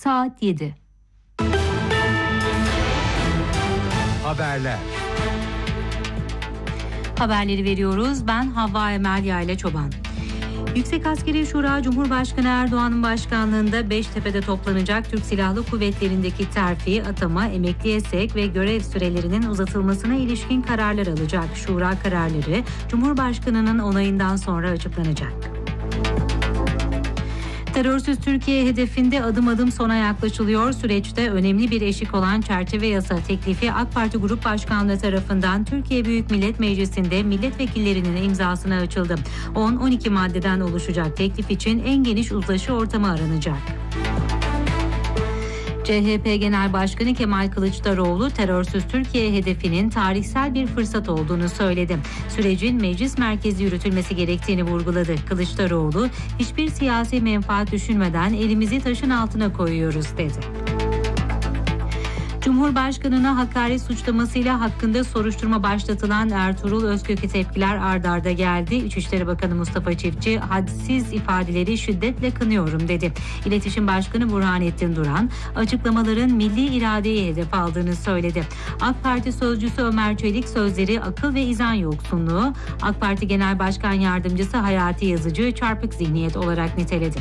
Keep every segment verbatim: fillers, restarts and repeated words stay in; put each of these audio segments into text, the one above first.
Saat yedi. Haberler. Haberleri veriyoruz. Ben Havva Emel Yayla Çoban. Yüksek Askeri Şura, Cumhurbaşkanı Erdoğan'ın başkanlığında Beştepe'de toplanacak Türk Silahlı Kuvvetleri'ndeki terfi, atama, emekliye sevk ve görev sürelerinin uzatılmasına ilişkin kararlar alacak. Şura kararları Cumhurbaşkanı'nın onayından sonra açıklanacak. Terörsüz Türkiye hedefinde adım adım sona yaklaşılıyor. Süreçte önemli bir eşik olan çerçeve yasa teklifi AK Parti Grup Başkanlığı tarafından Türkiye Büyük Millet Meclisi'nde milletvekillerinin imzasına açıldı. on on iki maddeden oluşacak teklif için en geniş uzlaşı ortamı aranacak. C H P Genel Başkanı Kemal Kılıçdaroğlu, terörsüz Türkiye hedefinin tarihsel bir fırsat olduğunu söyledi. Sürecin meclis merkezi yürütülmesi gerektiğini vurguladı. Kılıçdaroğlu, hiçbir siyasi menfaat düşünmeden elimizi taşın altına koyuyoruz dedi. Cumhurbaşkanına hakaret suçlamasıyla hakkında soruşturma başlatılan Ertuğrul Özkök'e tepkiler ard arda geldi. İçişleri Bakanı Mustafa Çiftçi, hadsiz ifadeleri şiddetle kınıyorum dedi. İletişim Başkanı Burhanettin Duran, açıklamaların milli iradeyi hedef aldığını söyledi. AK Parti sözcüsü Ömer Çelik, sözleri akıl ve izan yoksunluğu, AK Parti Genel Başkan Yardımcısı Hayati Yazıcı çarpık zihniyet olarak niteledi.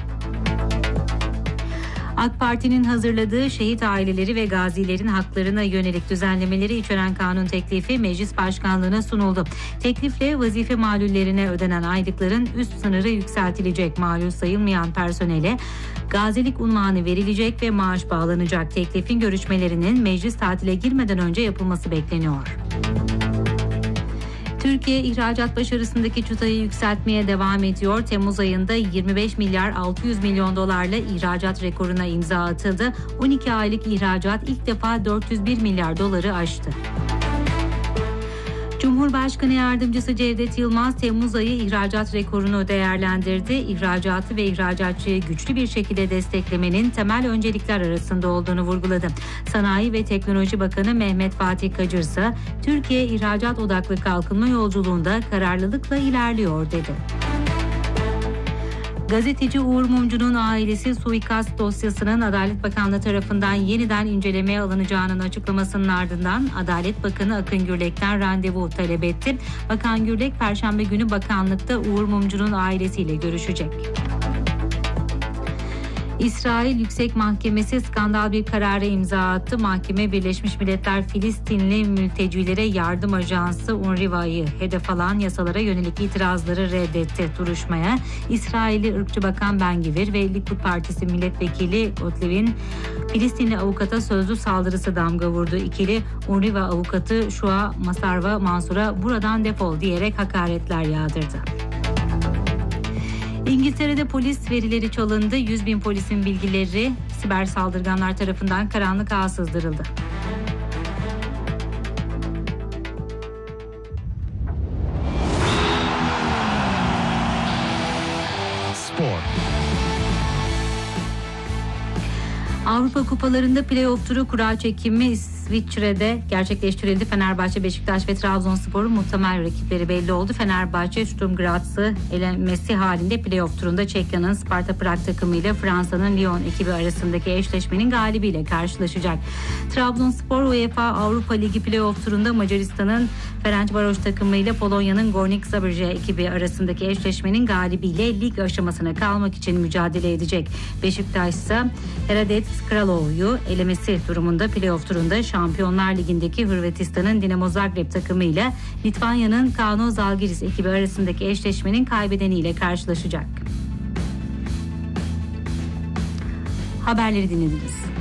AK Parti'nin hazırladığı şehit aileleri ve gazilerin haklarına yönelik düzenlemeleri içeren kanun teklifi Meclis Başkanlığı'na sunuldu. Teklifle vazife malullerine ödenen aylıkların üst sınırı yükseltilecek. Malul sayılmayan personele gazilik unvanı verilecek ve maaş bağlanacak. Teklifin görüşmelerinin meclis tatile girmeden önce yapılması bekleniyor. Türkiye ihracat başarısındaki çıtayı yükseltmeye devam ediyor. Temmuz ayında yirmi beş milyar altı yüz milyon dolarla ihracat rekoruna imza atıldı. on iki aylık ihracat ilk defa dört yüz bir milyar doları aştı. Cumhurbaşkanı Yardımcısı Cevdet Yılmaz, Temmuz ayı ihracat rekorunu değerlendirdi. İhracatı ve ihracatçıyı güçlü bir şekilde desteklemenin temel öncelikler arasında olduğunu vurguladı. Sanayi ve Teknoloji Bakanı Mehmet Fatih Kacır ise Türkiye ihracat odaklı kalkınma yolculuğunda kararlılıkla ilerliyor dedi. Gazeteci Uğur Mumcu'nun ailesi suikast dosyasının Adalet Bakanlığı tarafından yeniden incelemeye alınacağının açıklamasının ardından Adalet Bakanı Akın Gürlek'ten randevu talep etti. Bakan Gürlek, Perşembe günü bakanlıkta Uğur Mumcu'nun ailesiyle görüşecek. İsrail Yüksek Mahkemesi skandal bir karara imza attı. Mahkeme, Birleşmiş Milletler Filistinli Mültecilere Yardım Ajansı U N R W A'yı hedef alan yasalara yönelik itirazları reddetti. Duruşmaya İsrailli ırkçı Bakan Ben Gvir ve Likud Partisi Milletvekili Gotlev'in Filistinli avukata sözlü saldırısı damga vurdu. İkili U N R W A avukatı Şua Masarva Mansur'a buradan defol diyerek hakaretler yağdırdı. İngiltere'de polis verileri çalındı. yüz bin polisin bilgileri siber saldırganlar tarafından karanlık ağa sızdırıldı. Spor. Avrupa Kupalarında play-off turu kura çekimi İsviçre'de gerçekleştirildi. Fenerbahçe, Beşiktaş ve Trabzonspor'un muhtemel rakipleri belli oldu. Fenerbahçe, Sturm Graz'ı elemesi halinde play-off turunda Çekya'nın Sparta Prag takımıyla Fransa'nın Lyon ekibi arasındaki eşleşmenin galibiyle karşılaşacak. Trabzonspor, UEFA Avrupa Ligi play-off turunda Macaristan'ın Ferencvaros takımıyla Polonya'nın Gornik Zabrze ekibi arasındaki eşleşmenin galibiyle lig aşamasına kalmak için mücadele edecek. Beşiktaş ise Hradec Kralovy'u elemesi durumunda play-off turunda Şampiyonlar Ligi'ndeki Hırvatistan'ın Dinamo Zagreb takımıyla Litvanya'nın Kauno Žalgiris ekibi arasındaki eşleşmenin kaybedeniyle karşılaşacak. Haberleri dinlediniz.